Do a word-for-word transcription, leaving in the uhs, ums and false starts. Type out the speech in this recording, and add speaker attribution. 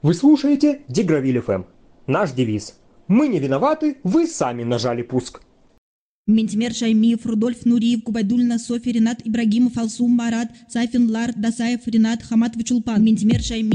Speaker 1: Вы слушаете Дегравиль эф эм. Наш девиз. Мы не виноваты, вы сами нажали пуск.
Speaker 2: Ментимер Шаймиев, Рудольф Нуриев, Кубайдульна, София, Ренат Ибрагимов, Алсум, Марат, Сайфин, Лар, Дасаев, Ренат, Хаматович Улпан. Ментимер Шаймиев.